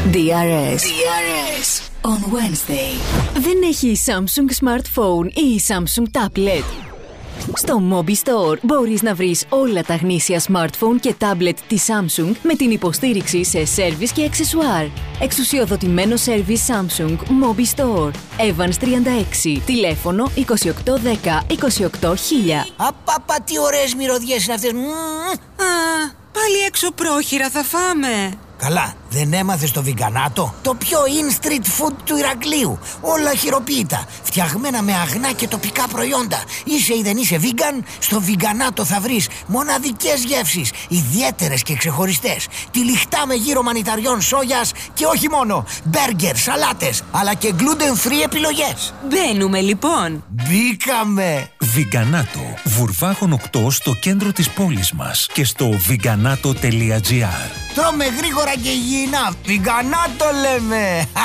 DRS on Wednesday. Δεν έχει Samsung Smartphone ή Samsung Tablet? Στο Mobi Store μπορείς να βρεις όλα τα γνήσια smartphone και tablet της Samsung με την υποστήριξη σε σέρβις και αξεσουάρ. Εξουσιοδοτημένο σέρβις Samsung Mobi Store. Evans 36. Τηλέφωνο 2810 28 1000. Απαπα, τι ωραίες μυρωδιές είναι αυτές. Πάλι έξω πρόχειρα θα φάμε. Καλά, δεν έμαθες το βιγκανάτο? Το πιο in street food του Ηρακλείου. Όλα χειροποίητα, φτιαγμένα με αγνά και τοπικά προϊόντα. Είσαι ή δεν είσαι vegan, στο βιγκανάτο θα βρεις μοναδικές γεύσεις, ιδιαίτερες και ξεχωριστές. Τυλιχτά με γύρο μανιταριών σόγιας και όχι μόνο. Μπέργκερ, σαλάτες, αλλά και gluten free επιλογές. Μπαίνουμε λοιπόν. Μπήκαμε. Βιγκανάτο, Βουρβάχων 8 στο κέντρο της πόλης μας και στο βιγκανάτο.gr. Τρώμε γρήγορα και υγιεινά. Βιγκανάτο λέμε.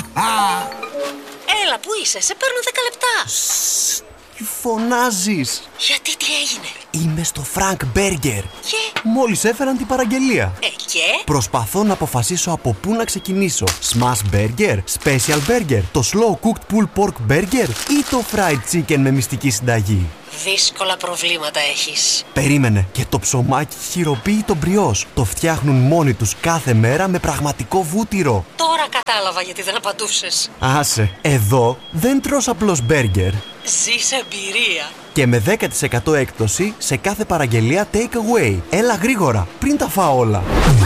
Έλα, πού είσαι, σε παίρνω 10 λεπτά. Τι φωνάζεις? Γιατί, τι έγινε? Είμαι στο Frank Burger. Και? Μόλις έφεραν την παραγγελία. Και? Προσπαθώ να αποφασίσω από πού να ξεκινήσω. Smash Burger, Special Burger, το Slow Cooked Pulled Pork Burger ή το Fried Chicken με μυστική συνταγή? Δύσκολα προβλήματα έχεις. Περίμενε, και το ψωμάκι χειροποίητο μπριός. Το φτιάχνουν μόνοι τους κάθε μέρα με πραγματικό βούτυρο. Τώρα κατάλαβα γιατί δεν απαντούσες. Άσε, εδώ δεν τρως απλώς μπέργκερ. Ζεις εμπειρία. Και με 10% έκπτωση σε κάθε παραγγελία take away. Έλα γρήγορα, πριν τα φάω όλα.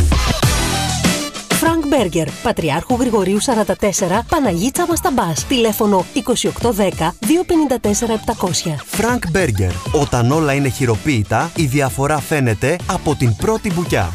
Frank Burger, Πατριάρχου Γρηγορίου 44, Παναγίτσα Μασταμπάς. Τηλέφωνο 2810 254 700. Frank Burger. Όταν όλα είναι χειροποίητα, η διαφορά φαίνεται από την πρώτη μπουκιά.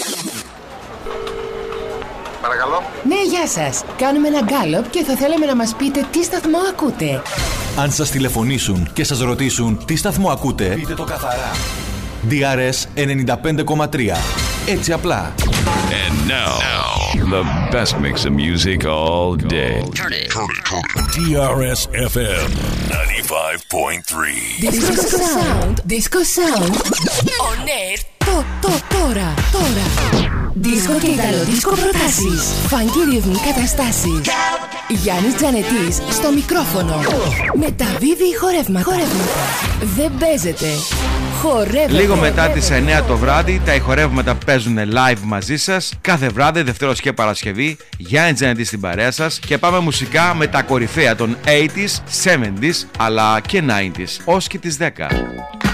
Παρακαλώ. Ναι, γεια σας. Κάνουμε ένα γκάλωπ και θα θέλαμε να μας πείτε τι σταθμό ακούτε. Αν σας τηλεφωνήσουν και σας ρωτήσουν τι σταθμό ακούτε, πείτε το καθαρά. DRS 95,3. Έτσι απλά. And now, the best mix of music all day. Turn it. DRS FM 95.3. Disco Sound. Disco Sound. On air. Τώρα. Δίσκο και Ιταλοδίσκο προτάσεις. Φανκι ρυθμοί καταστάσεις. Γιάννης Τζανετής στο μικρόφωνο. Μεταδίδει χορεύματα. Δεν παίζεται. Χορεύεται. Λίγο μετά τις 9 το βράδυ τα ηχορεύματα παίζουν live μαζί σας. Κάθε βράδυ, Δευτέρος και Παρασκευή. Γιάννη Τζανετής στην παρέα σας. Και πάμε μουσικά με τα κορυφαία των 80s, 70s αλλά και 90s. Ως και τις 10.